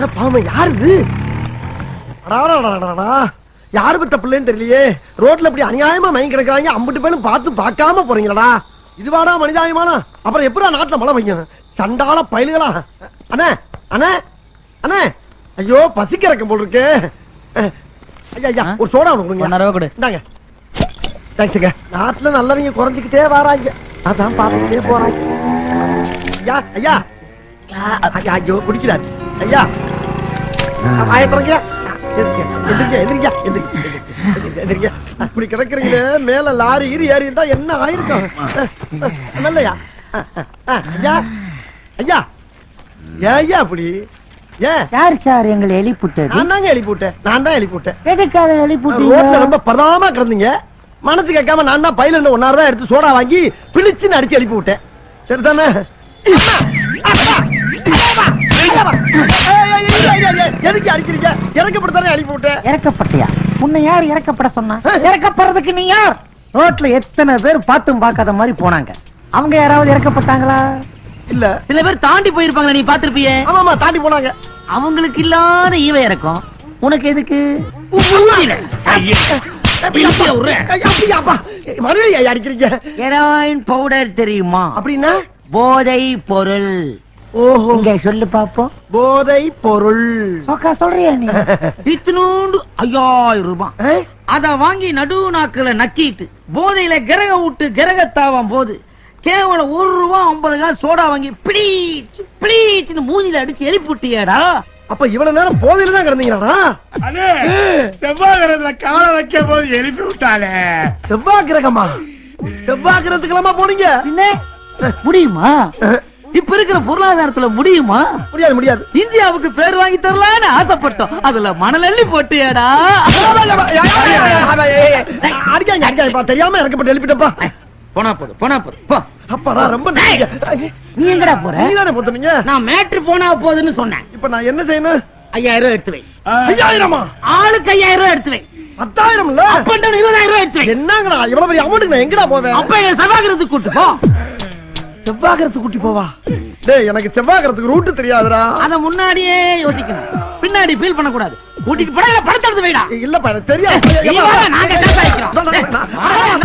பாவம் யாரு இது? யாரு பத்த பிள்ளைன்னு தெரியலையே. ரோட்ல இப்படி அநியாயமா மயங்கி கிடக்குறாங்க. அம்பிட்டு பேரும் பார்த்து பார்க்காம போறீங்களா? இதுவாடா மனிதாயமானா? அப்புறம் எப்படா நாட்டுல மழை பெய்யும்? சண்டால பயிலுகளா? அண்ணே அண்ணே அண்ணே, ஐயோ பசிக்கிறக்க போல் இருக்கு. ஐயா ஐயா ஒரு சோடா கொடுங்க. இந்தாங்க. தேங்க்ஸுங்க. நாட்டுல நல்லவங்க குறைஞ்சிக்கிட்டே வராங்க. அதான் பார்த்துட்டே போறாங்க. ஐயா ஐயா ஐயா, ஐயோ குடிக்கிறாரு. ஐயா ஆயத்திரங்க. இப்படி கிடக்குறீங்க. மேல லாரி ஏறி இருந்தா என்ன ஆயிருக்கும்? இல்லையா ஐயா ஐயா ஐயா அப்படி ஏன்? யார் சார் எங்களை எழுப்பிட்டது? நான் தாங்க எழுப்பிவிட்டேன். நான் தான் எழுப்பிவிட்டேன். எதுக்காக எழுப்பிட்டு? ரோட்ல ரொம்ப பதாம கிடந்தீங்க. மனசு கேட்காம நான் தான் பையில இருந்து 1,000 ரூபாய் எடுத்து சோடா வாங்கி பிளிச்சுன்னு அடிச்சு எழுப்பி விட்டேன். சரிதானே? எதுக்கு அடிக்கிறீங்க? இறக்கப்படத்தானே எழுப்பி விட்டேன். இறக்கப்பட்டியா? உன்னை யார் இறக்கப்பட சொன்னா? இறக்கப்படுறதுக்கு நீ யார்? ரோட்ல எத்தனை பேர் பார்த்தும் பார்க்காத மாதிரி போனாங்க. அவங்க யாராவது இறக்கப்பட்டாங்களா? இல்ல. சில பேர் தாண்டி போயிருப்பாங்க. நீ பாத்திருப்பியே. ஆமாமா தாண்டி போனாங்க. அவங்களுக்கு இல்லாத ஈவ இறக்கும். உனக்கு எதுக்கு? அடிக்கிறீங்க. ஹெரோயின் பவுடர் தெரியுமா? அப்படின்னா போதை பொருள். ஓஹோ, இங்க சொல்லு பாப்போம். போதை பொருள். சொக்கா சொல்றியா நீ? இத்தினூண்டு 5000 ரூபாய். அத வாங்கி நடு நாக்குல நக்கிட்டு போதையில கிரக விட்டு கிரகத்தாவும் போது கேவலம் ₹1.50 சோடா வாங்கி பிளீச் பிளீச்னு மூஞ்சில அடிச்சு எழுப்பிட்டியாடா. அப்ப இவ்வளவு நேரம் போதையில தான் கிடந்தீங்களாடா? செவ்வாய் கிரகத்துல கால வைக்க போது எழுப்பி விட்டாலே. செவ்வாய் கிரகமா? செவ்வாய் கிரகத்துக்கெல்லாமா போனீங்க? முடியுமா? இப்ப இருக்கிற பொருளாதாரத்துல முடியுமா? முடியாது முடியாது. இந்தியாவுக்கு பேர் வாங்கி தரலான்னு ஆசைப்பட்டோம். அதுல மணல் அள்ளி போட்டியாடா. அடிக்காங்க அடிக்காங்க. தெரியாம இறக்கப்பட்டு எழுப்பிட்டப்பா. போனா போது போனா போது போ. அப்பா ரொம்ப நீ எங்கடா போற? நீ தானே போத்துனீங்க. நான் மேட்ரு போனா போதுன்னு சொன்னேன். இப்ப நான் என்ன செய்யணும்? 5000 ரூபாய் எடுத்து வை. 5000மா? ஆளுக்கு 5000 ரூபாய் எடுத்து வை. 10,000 இல்ல? அப்ப 20,000 ரூபாய் எடுத்து வை. என்னங்கடா இவ்வளவு பெரிய அமௌண்ட்டுக்கு நான் எங்கடா போவேன்? அப்ப என்ன சபாகிரத்துக்கு கூட்டு போ. செவ்வாகரத்துக்கு கூட்டி போவா? டேய் எனக்கு செவ்வாகரத்துக்கு ரூட் தெரியாதுடா. அத முன்னாடியே யோசிக்கணும். பின்னாடி ஃபீல் பண்ண கூடாது. கூட்டிட்டு போடா படத்தை எடுத்து வைடா. இல்லப்பா எனக்கு தெரியாது. நாங்க